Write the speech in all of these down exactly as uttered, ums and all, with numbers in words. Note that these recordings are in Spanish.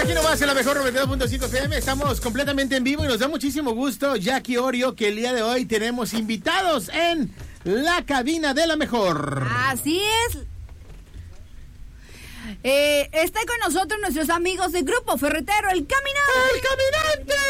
aquí nomás en la mejor noventa y dos punto cinco F M. Estamos completamente en vivo y nos da muchísimo gusto, Jackie Orio, que el día de hoy tenemos invitados en la cabina de la mejor. Así es. Eh, está con nosotros nuestros amigos de Grupo Ferretero, El Caminante. ¡El Caminante!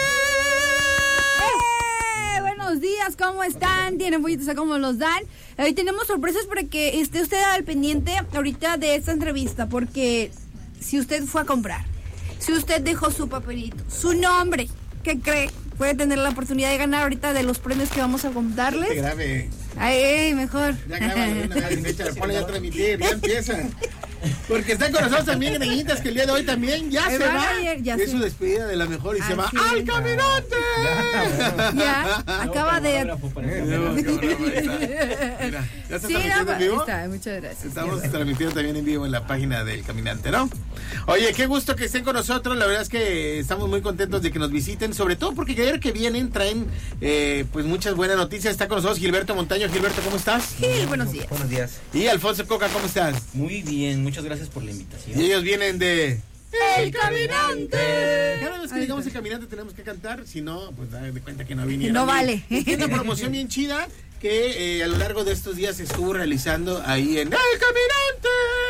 ¡Eh! Buenos días, ¿cómo están? ¿Tienen pollitos a cómo los dan? Hoy tenemos sorpresas para que esté usted al pendiente ahorita de esta entrevista, porque si usted fue a comprar, si usted dejó su papelito, su nombre, ¿qué cree? Puede tener la oportunidad de ganar ahorita de los premios que vamos a contarles. Qué grave. Ay, mejor. Ya acaba de una vez, le pone ya a transmitir, ya empieza. Porque están con nosotros también Greñitas, que el día de hoy también ya se va. Ya es sé. su despedida de la mejor y Así se va es. al Caminante. Ya, acaba de... Mira, ya está Sí, transmitiendo no, en vivo. está, muchas gracias. Estamos transmitiendo también en vivo en la página del Caminante, ¿no? Oye, qué gusto que estén con nosotros. La verdad es que estamos muy contentos de que nos visiten, sobre todo porque ayer que vienen traen eh, pues muchas buenas noticias. Está con nosotros Gilberto Montaño. Gilberto, ¿cómo estás? Gil, buenos días. Buenos días. Y Alfonso Coca, ¿cómo estás? Muy bien, muchas gracias por la invitación. Y ellos vienen de... ¡El Caminante! Cada vez que digamos El Caminante tenemos que cantar, si no, pues da de cuenta que no vinieron. No vale. Es una promoción bien chida que eh, a lo largo de estos días se estuvo realizando ahí en El Caminante.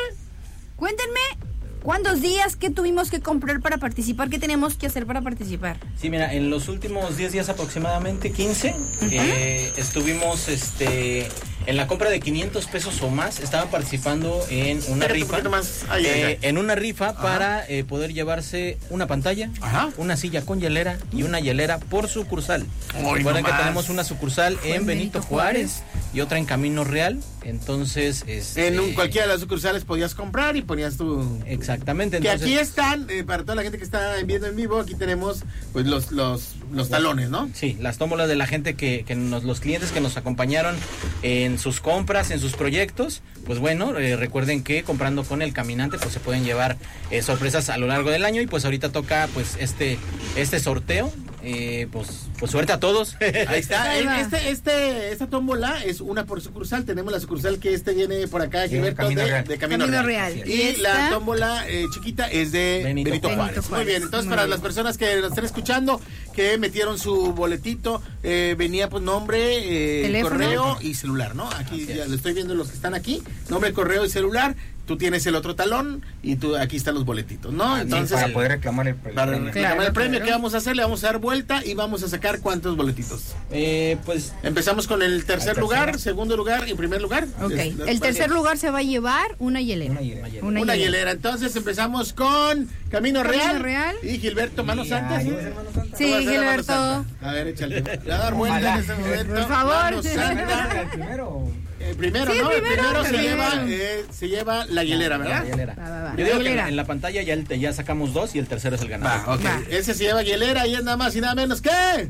Cuéntenme, ¿cuántos días que tuvimos que comprar para participar? ¿Qué tenemos que hacer para participar? Sí, mira, en los últimos diez días aproximadamente, quince, uh-huh. eh, estuvimos este, en la compra de quinientos pesos o más, estaban participando en una Espérate rifa. Un más. Ay, eh, ay, ay. En una rifa para eh, poder llevarse una pantalla, Ajá. una silla con hielera y una hielera por sucursal. Muy Recuerden nomás. que tenemos una sucursal en, en Benito, Benito Juárez, Juárez y otra en Camino Real. Entonces, este, en un, cualquiera de las sucursales podías comprar y ponías tu... Exactamente. Que entonces, aquí están, eh, para toda la gente que está viendo en vivo, aquí tenemos pues los los los talones, ¿no? Sí, las tómbolas de la gente que, que nos, los clientes que nos acompañaron en sus compras, en sus proyectos. Pues bueno, eh, recuerden que comprando con El Caminante pues se pueden llevar eh, sorpresas a lo largo del año y pues ahorita toca pues este este sorteo. Eh, pues, pues suerte a todos. Ahí está. Ahí este, este, esta tómbola es una por sucursal. Tenemos la sucursal que este viene por acá, sí, Gilberto, Camino de, Real. de Camino, Camino Real. Real. Y, ¿Y la tómbola eh, chiquita es de Benito, Benito, Benito Juárez. Juárez. Muy bien. Entonces, Muy para bien. las personas que nos estén escuchando, que metieron su boletito, eh, venía pues nombre, eh, correo y celular, ¿no? Aquí ya lo estoy viendo los que están aquí. Nombre, correo y celular. Tú tienes el otro talón y tú aquí están los boletitos, ¿no? Ah, Entonces, para poder reclamar el premio. Para reclamar claro, el premio, claro. ¿qué vamos a hacer? Le vamos a dar vuelta y vamos a sacar ¿cuántos boletitos? Eh, pues empezamos con el tercer lugar, tercero. segundo lugar y primer lugar. Ok, es, el tercer lugar se va a llevar una hielera. Una hielera. Una, una hielera. hielera. Entonces empezamos con Camino, Camino Real, Real y Gilberto Manos Santas. Sí, Gilberto. A ver, échale. Le voy a dar vuelta en este momento. Por favor. Manos Santas. el primero. Eh, primero, sí, ¿no? Primero, el primero se primero. lleva eh, se lleva la hielera, ¿verdad? La hielera. Va, va, va. Yo digo que en, hielera. en la pantalla ya, el, ya sacamos dos y el tercero es el ganador. Va, ok. Va. Ese se lleva hielera y es nada más y nada menos que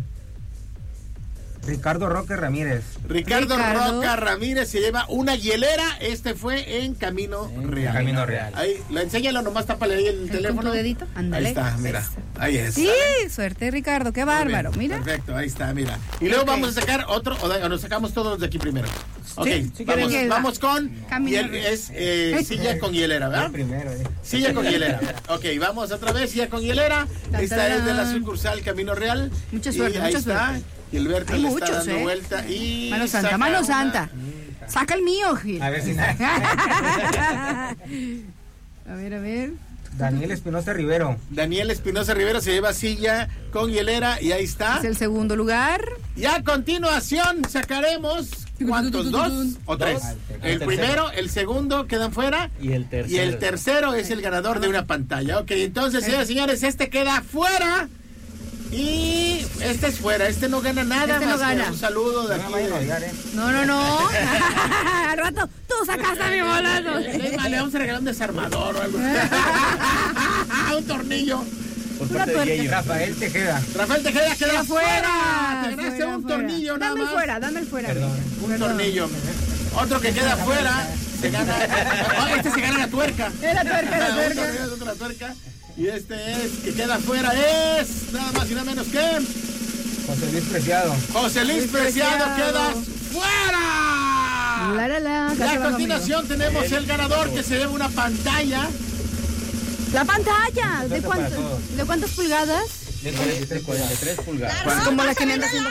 Ricardo Roque Ramírez. Ricardo, Ricardo Roca Ramírez se lleva una hielera. Este fue en Camino En Real. Camino Real. Ahí, lo enséñalo, nomás tápale ahí el, ¿El teléfono. con tu dedito? Ándale. Ahí está, mira. Ahí es. Sí, suerte, Ricardo, qué bárbaro, Muy bien, mira. Perfecto, ahí está, mira. Y luego Okay. vamos a sacar otro, o, de, o nos sacamos todos de aquí primero. Ok, sí, vamos, quieren. vamos con Camino hiel- Real. es eh, silla con hielera, ¿verdad? El primero, eh. Silla con hielera. Ok, vamos otra vez, silla con hielera. Tan, Esta tarán. es de la sucursal Camino Real. Mucha Y suerte, ahí mucha está. suerte. Gilberto Hay le muchos, está dando ¿eh? vuelta y Mano Santa, saca mano una- Santa. Saca el mío, Gil. A ver si A ver, a ver. Daniel Espinosa Rivero. Daniel Espinosa Rivero se lleva silla con hielera y ahí está. Es el segundo lugar. Y a continuación sacaremos ¿cuántos? ¿Dos o tres? Dos. El primero, el segundo quedan fuera Y el tercero. y el tercero es el ganador de una pantalla. Ok, entonces, señoras y señores, este queda fuera y este es fuera. Este no gana nada Este no más que gana. un saludo de No aquí. me vayan a de- olvidar, eh. No, no, no. Al rato tú sacaste a mi volado. Le le vamos a regalar un desarmador o algo. Un tornillo. Por Una parte de tuerca. Yayo. Rafael Tejeda. Rafael Tejeda queda Queda fuera. fuera. Te ganaste Fuera, un fuera. tornillo nada Dame el más. fuera, dame el fuera. Perdón. Un Perdón. tornillo. Otro que queda fuera se gana. Oh, este se gana la tuerca. Es la tuerca, la Un tuerca. tornillo, otro la tuerca. Y este es que queda fuera es nada más y nada menos que José Luis Preciado. José Luis Luis Preciado. Preciado. Quedas fuera. La, la, la. Y Casi a va continuación tenemos el ganador que se lleva una pantalla. La pantalla, ¿de cuánto, ¿de cuántas pulgadas? De cuarenta y tres pulgadas. Pues como la que me anda haciendo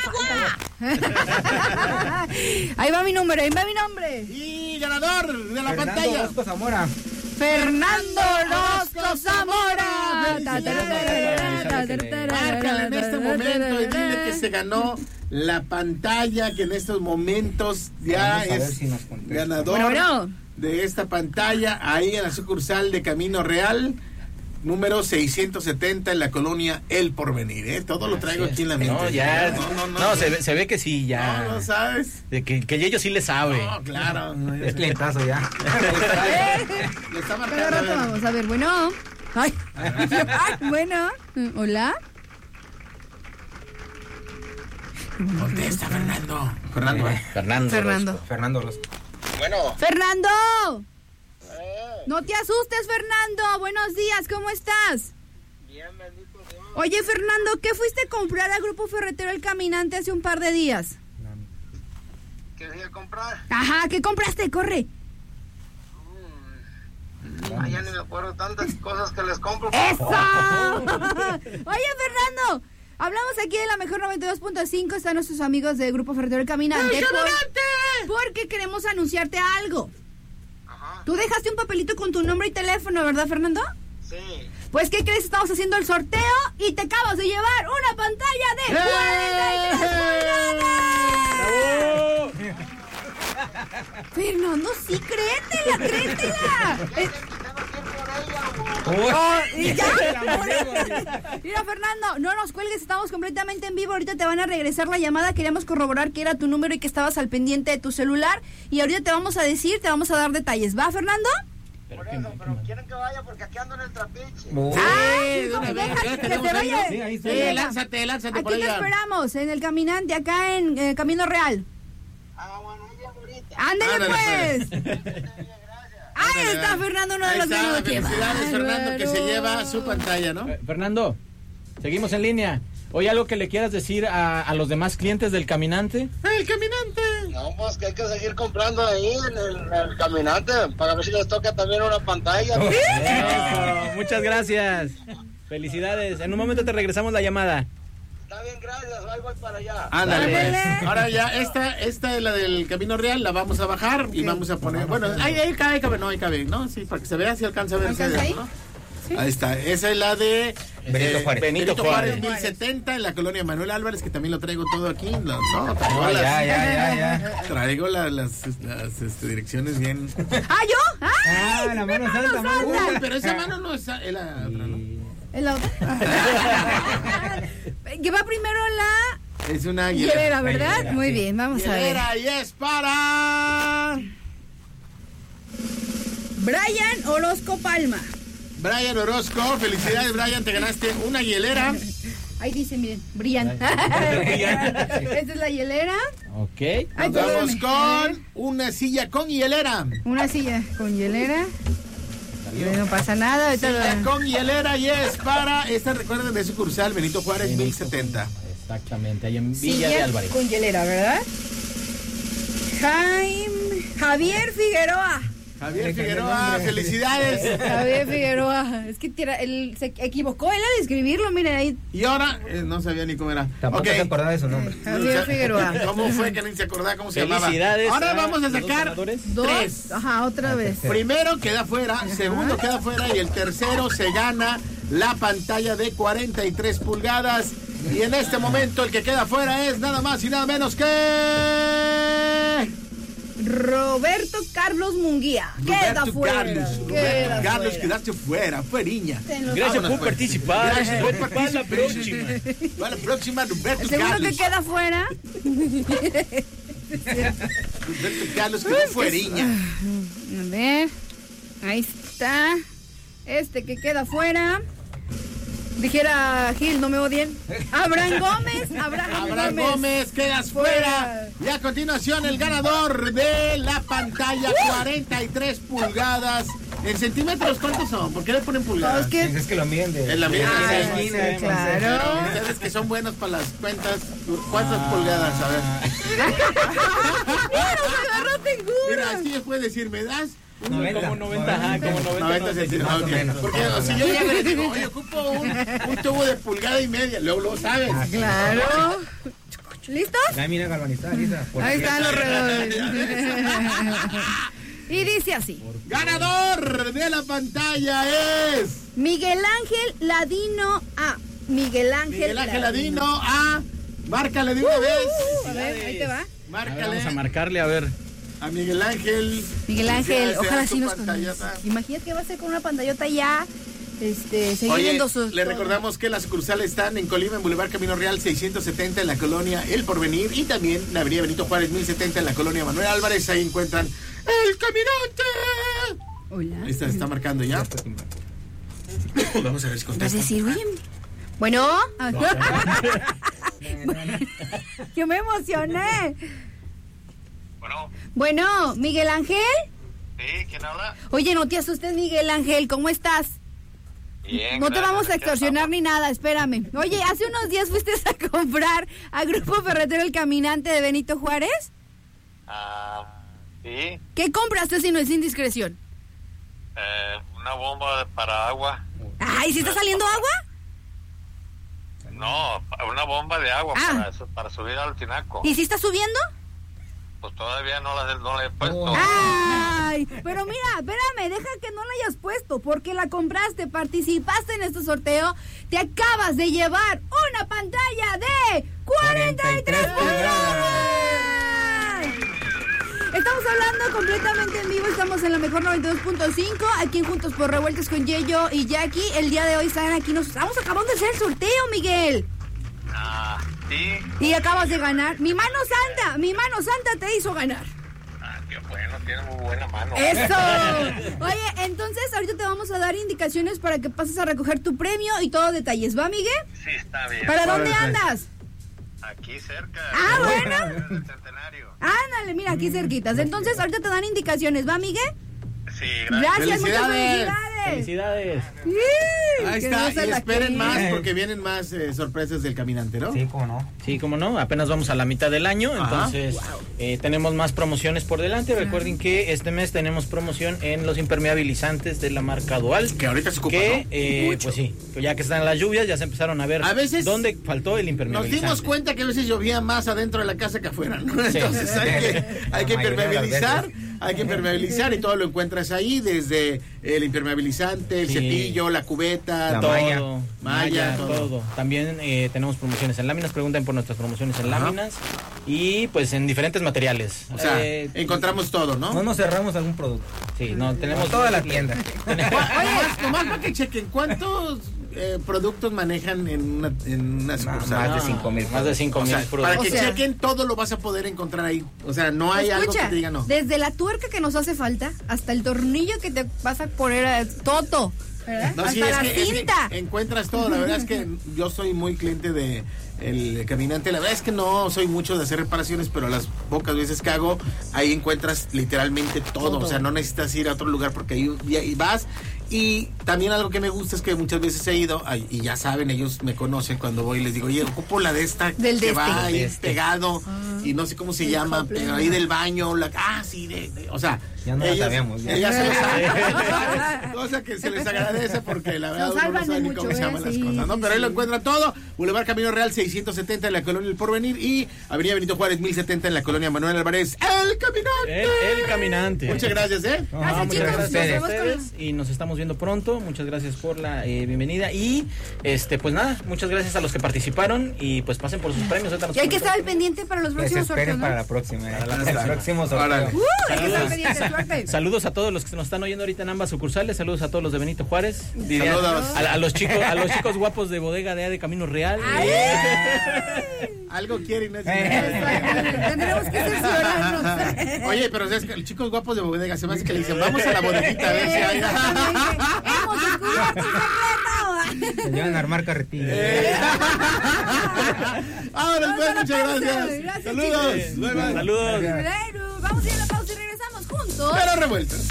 falta. Ahí va mi número, ahí va mi nombre. Y ganador de la Fernando pantalla. Orozco Zamora. Fernando Orozco Zamora. Márcale en este momento y dile que se ganó la pantalla, que en estos momentos ya Vamos a ver es si nos contesta. ganador Bueno, bueno. de esta pantalla ahí en la sucursal de Camino Real, número seiscientos setenta en la colonia El Porvenir, ¿eh? Todo lo traigo aquí en la mente. No, ya. No, no, no. No, se, ve, se ve que sí, ya. No, no sabes. De que, que ellos sí le sabe. No, claro. No, Es clientazo ya. Le está Cada marcando. a rato ver. vamos a ver, bueno. Ay, Ay, bueno. Hola. Contesta, Fernando. Fernando, ¿eh? Fernando. Fernando. Orozco. Fernando Orozco. Bueno, Fernando. eh, No te asustes, Fernando. Buenos días, ¿cómo estás? bien, bendito Dios. Oye, Fernando, ¿qué fuiste a comprar al Grupo Ferretero El Caminante hace un par de días? ¿Qué voy a comprar? Ajá, ¿qué compraste? Corre. Ah, ya ni me acuerdo tantas cosas que les compro. ¡Eso! Oye, Fernando, hablamos aquí de la mejor noventa y dos punto cinco. Están nuestros amigos del Grupo Ferretero El Caminante. ¡El por- Caminante! porque queremos anunciarte algo. Ajá, Tú dejaste un papelito con tu nombre y teléfono, ¿verdad, Fernando? sí. Pues, ¿qué crees? Estamos haciendo el sorteo y te acabas de llevar una pantalla de cuarenta y tres pulgadas. Fernando, sí, créetela, créetela. Eh, oh, ¿y ya? Mira, Fernando, no nos cuelgues, estamos completamente en vivo. Ahorita te van a regresar la llamada. Queríamos corroborar que era tu número y que estabas al pendiente de tu celular. Y ahorita te vamos a decir, te vamos a dar detalles. ¿Va, Fernando? Por eso, pero quieren que vaya porque aquí ando en el trapiche. Ah, Sí, sí, de una deja vez, que ya te tenemos ahí, vaya. ¿no? Sí, ahí está. Sí, lánzate, lánzate Aquí por te allá. esperamos, en el Caminante, acá en eh, Camino Real. Ah, bueno, ahí ya ahorita. ¡Ándale, Ándale, pues! Ahí está Fernando, uno de Ahí los está, ganadores. ¡Qué felicidades, Fernando, que se bárbaro! lleva su pantalla, ¿no? Eh, Fernando, seguimos en línea. Oye, algo que le quieras decir a, a los demás clientes del Caminante. ¡El Caminante! No, pues que hay que seguir comprando ahí en el, en el caminante para ver si les toca también una pantalla. Eso, muchas gracias. Felicidades. En un momento te regresamos la llamada. Está bien, gracias. Ahí voy para allá. Ándale. Ándale. Ahora ya, esta, esta es la del Camino Real, la vamos a bajar y vamos a poner. Bueno, ahí, ahí cabe, cabe, no, ahí cabe, ¿no? Sí, para que se vea si alcanza a ver. ¿Alcanza ahí? ¿no? Ahí está, esa es la de Benito Juárez. Benito Benito Juárez, Juárez. mil setenta, en la colonia Manuel Álvarez, que también lo traigo todo aquí. No, no, traigo No, las, ya, ya, ya, ya. traigo la- las, las este, direcciones bien. ¿Ah, yo? ¡Ay! Ah, la mano santa, mano Uy, santa. pero esa mano no es la otra, ¿no? ¿Es la otra? Que va primero la Es una hielera, hielera. ¿verdad? hielera, Muy sí. bien, vamos a ver. Hielera y es para Brian Orozco Palma. Brian Orozco. Felicidades, Brian, te ganaste una hielera. Ahí dice, miren, Brian. Esta es la hielera. Ok. Ay, Nos vamos perdóname. con una silla con hielera. Una silla con hielera. No pasa nada. ahorita Silla lo- con hielera y es para, esta recuerden de sucursal Benito Juárez mil setenta. Exactamente, ahí en Villa Silla de Álvarez. con hielera, ¿verdad? Jaime Javier Figueroa. Javier Figueroa, felicidades. Javier Figueroa. Es que tira, él se equivocó él al escribirlo, miren ahí. Y ahora, eh, no sabía ni cómo era. Tampoco Ok. se acordaba de su nombre. Javier Figueroa. ¿Cómo fue que ni se acordaba cómo se llamaba? Felicidades. Ahora vamos a los dos sacar ganadores. Dos. tres. Ajá, otra vez. Primero queda fuera, segundo queda fuera y el tercero se gana la pantalla de cuarenta y tres pulgadas. Y en este momento el que queda fuera es nada más y nada menos que... Roberto Carlos Munguía. Queda Roberto fuera. Carlos. Queda Roberto Carlos, fuera. quedaste fuera, fueriña. En los- Gracias Vámonos, por pues. participar. Gracias por Para la próxima. participar. Para la próxima, Roberto El segundo Carlos. que queda fuera. Roberto Carlos quedó fueriña. A ver. Ahí está. Este que queda fuera. Dijera Gil, no me odien. Abraham Gómez. Abraham, Abraham Gómez. Gómez, quedas fuera. Y a continuación el ganador de la pantalla cuarenta y tres pulgadas. En centímetros, ¿cuántos son? ¿Por qué le ponen pulgadas? Es que- Es que lo miden de... Es la miden, de sí, esquina, sí, con- claro. Ustedes que son buenos para las cuentas, ¿cuántas pulgadas? A ver. Mira, nos agarró Mira, Tengura. así puede decir, ¿me das noventa. Como noventa, ajá, como noventa. noventa centímetros. Más o menos. Porque si yo llego y le digo, oye, ocupo un, un tubo de pulgada y media, luego lo sabes. Ah, Claro. ¿Listos? Ya mira galvanizada, lista. Por Ahí aquí. están los redondos. Y dice así. Ganador de la pantalla es Miguel Ángel Ladino A. Miguel Ángel, Miguel Ángel Ladino A. Márcale de una vez. A ver, ahí te va. A ver, Márcale vamos a marcarle, a ver. a Miguel Ángel. Miguel Ángel, Ya ojalá sea sí su nos pantallota. conozca. Imagínate que va a ser con una pantallota ya. Este, seguir Oye, viendo sus. le recordamos que las sucursales están en Colima, en Boulevard Camino Real seiscientos setenta, en la colonia El Porvenir, y también en la avenida Benito Juárez mil setenta, en la colonia Manuel Álvarez. Ahí encuentran El Caminante. Hola. Ahí está, se está marcando ya. Vamos a ver si Vas a contesta. decir, oye. Bueno. Yo me emocioné. Bueno, Bueno, Miguel Ángel. sí, ¿quién habla? Oye, no te asustes, Miguel Ángel, ¿cómo estás? Bien, No te gracias, vamos a aquí extorsionar estamos. ni nada, espérame. Oye, hace unos días fuiste a comprar a Grupo Ferretero El Caminante de Benito Juárez. Ah, sí, ¿Qué compraste si no es indiscreción? eh, una bomba para agua. Ay, ¿sí está saliendo agua? No, una bomba de agua Ah. para, su- para subir al tinaco. ¿Y si está subiendo? Pues todavía no la, no la he puesto. Oh. Ay, pero mira, espérame, deja que no la hayas puesto, porque la compraste, participaste en este sorteo, te acabas de llevar una pantalla de cuarenta y tres pulgadas. Estamos hablando completamente en vivo, estamos en la mejor noventa y dos punto cinco, aquí en Juntos por Revueltos con Yeyo y Jackie. El día de hoy están aquí, nos estamos acabando de hacer el sorteo, Miguel. Ah, sí. Y acabas de ganar. Mi mano santa, mi mano santa te hizo ganar. Ah, qué bueno, tiene muy buena mano. ¡Eso! Oye, entonces ahorita te vamos a dar indicaciones para que pases a recoger tu premio y todo detalles, ¿va, Miguel? Sí, está bien. ¿Para dónde pues. andas? Aquí cerca. Ah, bueno. Del Centenario. Ándale, mira, aquí cerquitas. Entonces ahorita te dan indicaciones, ¿va, Miguel? Sí, gracias. Gracias, muchas Felicidades. felicidades. Felicidades. Sí, Ahí que está, no se y la esperen creen. más porque vienen más eh, sorpresas del Caminante, ¿no? Sí, cómo no. Sí, como no, apenas vamos a la mitad del año, Ajá. entonces eh, tenemos más promociones por delante. Recuerden que este mes tenemos promoción en los impermeabilizantes de la marca Dual. Que ahorita se ocupa, Que, ¿no? eh, Mucho. pues sí, que ya que están las lluvias, ya se empezaron a ver A veces dónde faltó el Nos impermeabilizante. dimos cuenta que a veces llovía más adentro de la casa que afuera, ¿no? Sí. Entonces hay que, hay que La mayoría de las impermeabilizar, veces. hay que impermeabilizar y todo lo encuentras ahí, desde el impermeabilizante, el Sí. cepillo, la cubeta, La todo. malla. Todo, Malla, malla, todo. todo. También eh, tenemos promociones en láminas, pregunten por nuestras promociones en Ajá. láminas y pues en diferentes materiales. O sea, Eh, encontramos todo, ¿no? No nos cerramos algún producto. sí, no tenemos Toda la tienda. Oye, nomás para que chequen, ¿cuántos eh, productos manejan en una, en una sucursal? Más de cinco mil. Más de cinco O sea, mil para productos. que O sea- chequen, todo lo vas a poder encontrar ahí. O sea, no hay algo que Escucha, te diga no. desde la tuerca que nos hace falta hasta el tornillo que te vas a poner a Toto, ¿verdad? No, hasta sí, es la que, es que cinta. encuentras todo. La verdad es que yo soy muy cliente de el Caminante. La verdad es que no soy mucho de hacer reparaciones, pero las pocas veces que hago, ahí encuentras literalmente todo. Todo. O sea, no necesitas ir a otro lugar porque ahí, y ahí vas. Y también algo que me gusta es que muchas veces he ido, ay, y ya saben, ellos me conocen cuando voy y les digo, oye, ocupo la de esta Del que de va este. ahí De este. pegado, y no sé cómo se El llama, Hopler. pero ahí del baño, la, ah, sí, de, de- o sea, Ya no la sabíamos, ya. ellas se lo saben, cosa que se les agradece porque la verdad Nos uno no salvan sabe de ni mucho, cómo se ¿eh? llaman las Sí, cosas, ¿no? sí, Pero ahí lo sí. encuentran todo, Boulevard Camino Real seiscientos setenta en la colonia El Porvenir y Avenida Benito Juárez mil setenta en la colonia Manuel Álvarez, El Caminante. El, el caminante. Muchas gracias, ¿eh? No, Gracias, muchas chicos. gracias a Nos ustedes. vemos con- Ustedes, y nos estamos viendo pronto. Muchas gracias por la eh, bienvenida y este pues nada, muchas gracias a los que participaron y pues pasen por sus premios. Ahorita nos Y hay que estar al comentan. pendiente para los Que se próximos sorteos, esperen ¿no? para la próxima. eh. Para la El próxima. próximo sorteo. Órale. Uh, hay que estar Saludos. pendiente, suerte. Saludos a todos los que nos están oyendo ahorita en ambas sucursales. Saludos a todos los de Benito Juárez. Diría, Saludos. a, a los chicos, a los chicos guapos de Bodega de A de Camino Real. Ay. Algo quieren, ¿no? Tendremos que cerciorarnos. Oye, pero ¿sabes que los chicos guapos de bodega se me hace que le dicen, vamos a la bodeguita a ver si hay. Hemos descubierto el secreto. Se llevan a armar carretillas. Eh. Ahora, Vamos pues, a la muchas pausa. gracias. Gracias, Saludos. chicos. Bye, bye. Saludos. Bueno, vamos a ir a la pausa y regresamos juntos. Pero revueltos.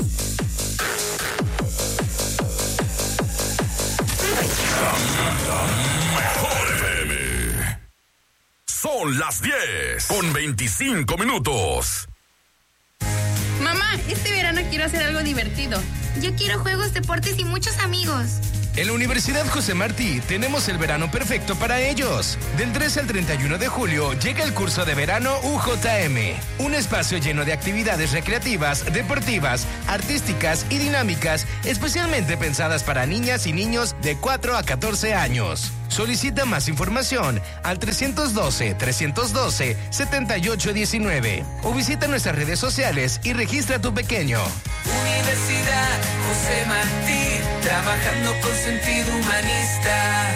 Son las diez con veinticinco minutos. Mamá, este verano quiero hacer algo divertido. Yo quiero juegos, deportes y muchos amigos. En la Universidad José Martí tenemos el verano perfecto para ellos. Del trece al treinta y uno de julio llega el curso de verano U J M, un espacio lleno de actividades recreativas, deportivas, artísticas y dinámicas, especialmente pensadas para niñas y niños de cuatro a catorce años. Solicita más información al trescientos doce, trescientos doce, setenta y ocho diecinueve o visita nuestras redes sociales y registra a tu pequeño. Universidad José Martí, trabajando con sentido humanista.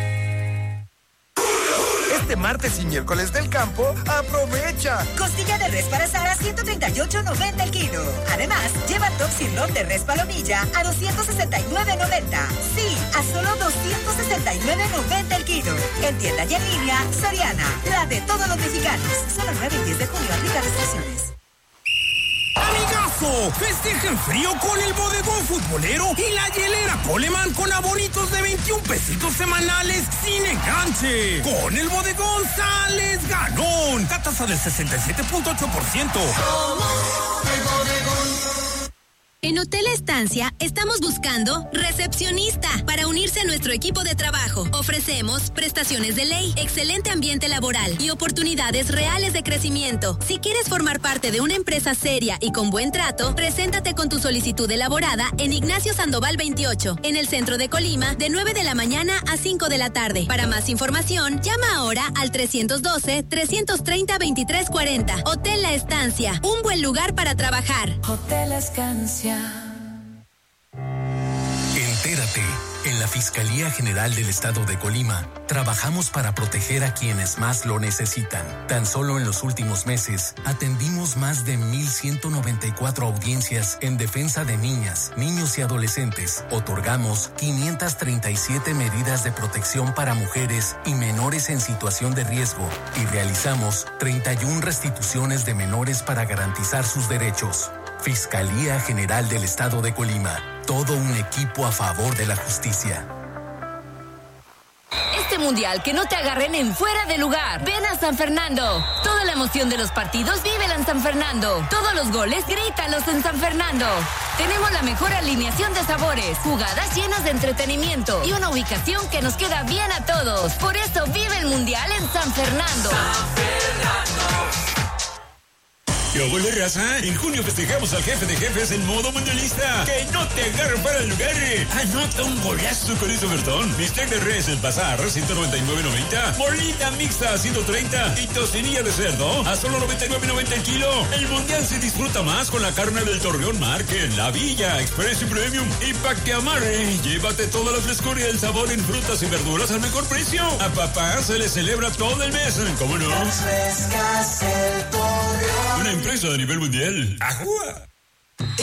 Este martes y miércoles del campo, aprovecha. Costilla de res para asar a ciento treinta y ocho noventa el kilo. Además, lleva top sirloin de res palomilla a doscientos sesenta y nueve noventa. Sí, a solo doscientos sesenta y nueve noventa el kilo. En tienda y en línea, Soriana, la de todos los mexicanos. Solo el nueve y diez de junio aplica restricciones. ¡Amigazo! Festeja en frío con el bodegón futbolero y la hielera Coleman con abonitos de veintiún pesitos semanales sin enganche. Con el bodegón sales ganón. Tasa del sesenta y siete punto ocho por ciento. Somos el bodegón. En Hotel Estancia estamos buscando recepcionista para unirse a nuestro equipo de trabajo. Ofrecemos prestaciones de ley, excelente ambiente laboral y oportunidades reales de crecimiento. Si quieres formar parte de una empresa seria y con buen trato, preséntate con tu solicitud elaborada en Ignacio Sandoval veintiocho, en el centro de Colima, de nueve de la mañana a cinco de la tarde. Para más información, llama ahora al trescientos doce, trescientos treinta, veintitrés cuarenta. Hotel La Estancia, un buen lugar para trabajar. Hotel Estancia. Entérate, en la Fiscalía General del Estado de Colima, trabajamos para proteger a quienes más lo necesitan. Tan solo en los últimos meses, atendimos más de mil ciento noventa y cuatro audiencias en defensa de niñas, niños y adolescentes. Otorgamos quinientas treinta y siete medidas de protección para mujeres y menores en situación de riesgo y realizamos treinta y una restituciones de menores para garantizar sus derechos. Fiscalía General del Estado de Colima. Todo un equipo a favor de la justicia. Este mundial que no te agarren en fuera de lugar. Ven a San Fernando. Toda la emoción de los partidos vívela en San Fernando. Todos los goles grítalos en San Fernando. Tenemos la mejor alineación de sabores, jugadas llenas de entretenimiento y una ubicación que nos queda bien a todos. Por eso vive el mundial en San Fernando. San Fernando. ¿Qué huele, raza? En junio festejamos al jefe de jefes en modo mundialista. ¡Que no te agarre para el lugar! Anota un golazo con ese ofertón. Bistec de res en bazar, ciento noventa y nueve noventa. Molita mixta, ciento treinta. Y tocinilla de cerdo, a solo noventa y nueve noventa el kilo. El mundial se disfruta más con la carne del Torreón Market, La Villa, Express y Premium. Y pa' que amarre, llévate toda la frescura y el sabor en frutas y verduras al mejor precio. A papá se le celebra todo el mes. ¿Cómo no? Frescas el Torreón. Una empresa a nivel mundial. ¡Ajúa!